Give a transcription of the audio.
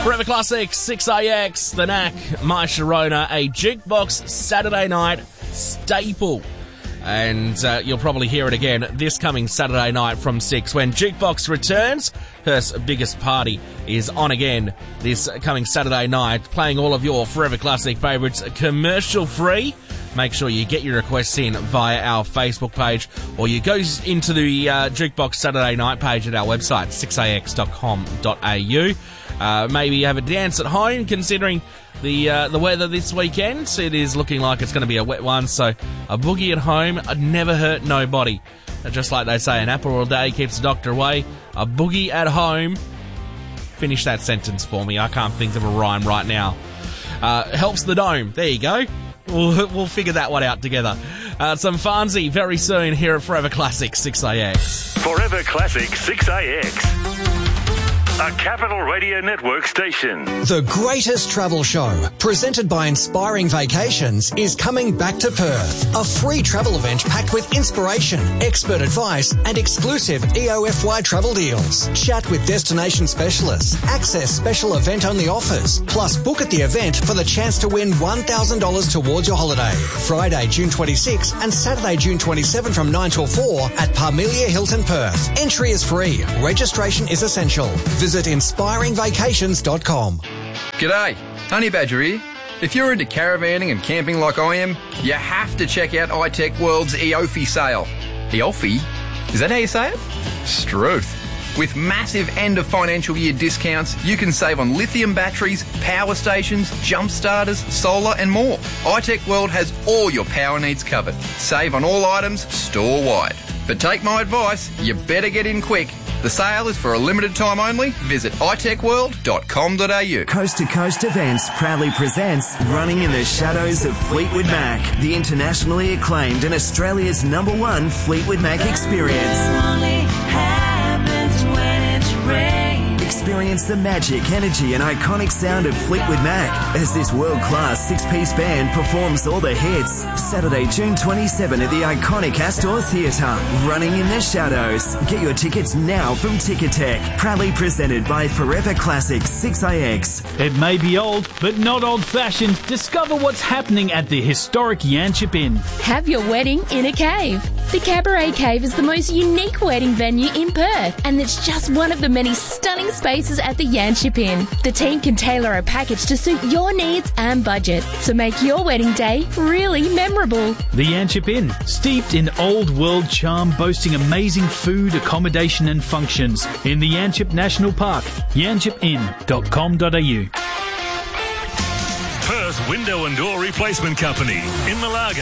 Forever Classic, 6AX, The Knack, My Sharona, a jukebox Saturday night staple. And you'll probably hear it again this coming Saturday night from 6 when Jukebox returns. Perth's biggest party is on again this coming Saturday night, playing all of your Forever Classic favourites commercial free. Make sure you get your requests in via our Facebook page, or you go into the Jukebox Saturday night page at our website, 6ax.com.au. Maybe have a dance at home, considering the weather this weekend. It is looking like it's going to be a wet one, so a boogie at home never hurt nobody. Just like they say, an apple a day keeps the doctor away. A boogie at home. Finish that sentence for me. I can't think of a rhyme right now. Helps the dome. There you go. We'll figure that one out together. Some Farnsey very soon here at Forever Classic 6AX. Forever Classic 6AX. A Capital Radio Network station. The greatest travel show, presented by Inspiring Vacations, is coming back to Perth. A free travel event packed with inspiration, expert advice, and exclusive EOFY travel deals. Chat with destination specialists, access special event-only offers, plus book at the event for the chance to win $1,000 towards your holiday. Friday, June 26 and Saturday, June 27 from 9 till 4 at Parmelia Hilton, Perth. Entry is free. Registration is essential. Visit inspiringvacations.com. G'day, Honey Badger here. If you're into caravanning and camping like I am, you have to check out iTech World's EOFI sale. EOFI? Is that how you say it? Struth. With massive end of financial year discounts, you can save on lithium batteries, power stations, jump starters, solar and more. iTech World has all your power needs covered. Save on all items store-wide. But take my advice, you better get in quick. The sale is for a limited time only. Visit itechworld.com.au. Coast to Coast Events proudly presents Running in the Shadows of Fleetwood Mac, the internationally acclaimed and Australia's #1 Fleetwood Mac experience. Experience the magic, energy and iconic sound of Fleetwood Mac as this world-class six-piece band performs all the hits. Saturday, June 27 at the iconic Astor Theatre. Running in the Shadows. Get your tickets now from Ticketek. Proudly presented by Forever Classic 6AX. It may be old, but not old-fashioned. Discover what's happening at the historic Yanchep Inn. Have your wedding in a cave. The Cabaret Cave is the most unique wedding venue in Perth, and it's just one of the many stunning spaces at the Yanchep Inn. The team can tailor a package to suit your needs and budget, so make your wedding day really memorable. The Yanchep Inn, steeped in old world charm, boasting amazing food, accommodation and functions in the Yanchep National Park. yanchepinn.com.au. Perth Window and Door Replacement Company in Malaga.